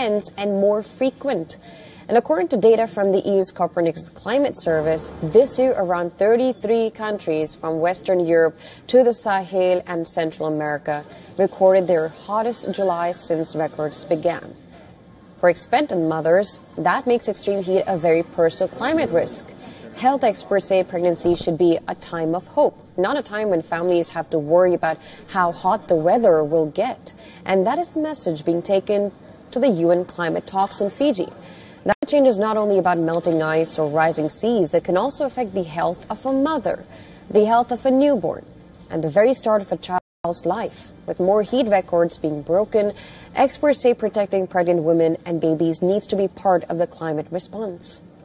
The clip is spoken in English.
intense and more frequent. And according to data from the EU's Copernicus Climate Service, this year around 33 countries from Western Europe to the Sahel and Central America recorded their hottest July since records began. For expectant mothers, that makes extreme heat a very personal climate risk. Health experts say pregnancy should be a time of hope, not a time when families have to worry about how hot the weather will get. And that is the message being taken to the UN climate talks in Fiji. That change is not only about melting ice or rising seas, it can also affect the health of a mother, the health of a newborn, and the very start of a child's life. With more heat records being broken, experts say protecting pregnant women and babies needs to be part of the climate response.